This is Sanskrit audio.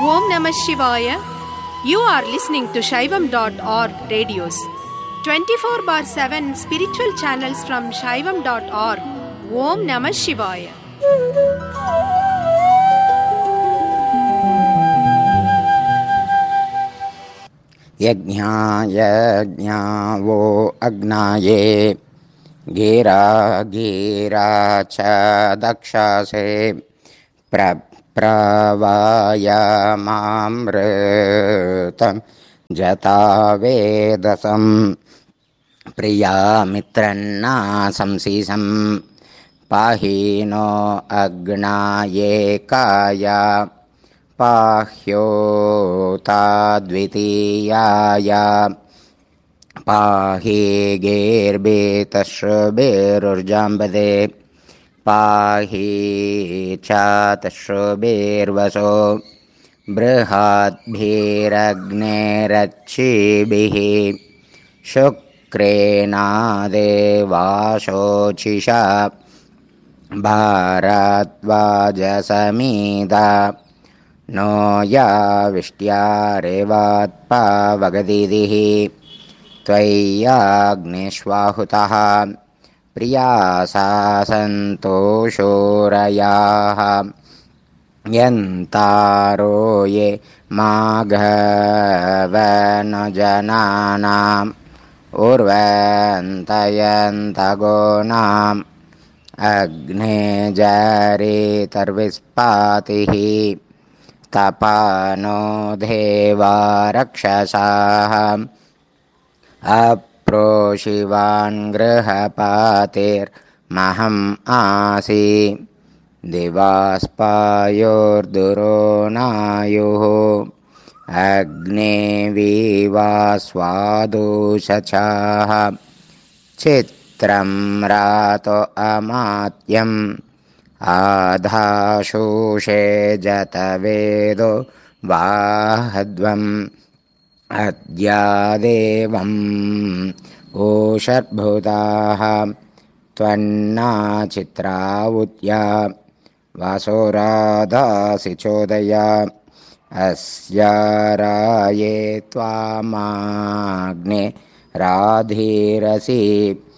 Om Namah Shivaya. You are listening to Shaivam.org radios. 24/7 spiritual channels from Shaivam.org. Om Namah Shivaya. यज्ञावो अग्नाये गिरा गिरा च दक्षसे प्रवायामामृतं जता वेदसं प्रिया मित्रन्ना संसीसं पाहि नो अग्नाये काया पाह्योता द्वितीयाया पाहि गैर्बेतश्रुबेरुर्जाम्बदे पाहि चातश्रुबेर्वसो बृहद्भिरग्नेरच्छिभिः शुक्रेणादेवाशोचिषा भारद्वाजसमीदा नो या विष्ट्यारेवात्पावगदिः त्वय्याग्निष्वाहुतः प्रियासा सन्तोषोरयाः यन्तारो ये माघवनजनानाम् उर्वन्तयन्तगोनाम् अग्ने जरितर्विस्पातिः तपानो देवा रक्षसाः अप्रोशिवान् गृहपातिर्महम् आसि दिवास्पायोर्दुरोनायुः अग्ने विवास्वादुषचाः चित्रं रातो अमात्यम् आधाशोषे जतवेदो वाहद्वम् अद्यादेवम् ओषर्भुताः त्वन्नाचित्रावुत्या वासोराधासि चोदया अस्याराये त्वामाग्ने राधीरसि